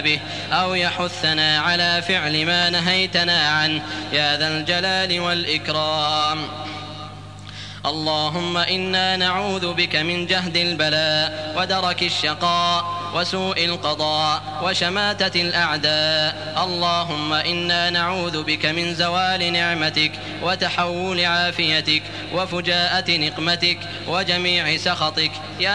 به أو يحثنا على فعل ما نهيتنا عنه يا ذا الجلال والإكرام. اللهم إنا نعوذ بك من جهد البلاء ودرك الشقاء وسوء القضاء وشماتة الأعداء. اللهم إنا نعوذ بك من زوال نعمتك وتحول عافيتك وفجاءة نقمتك وجميع سخطك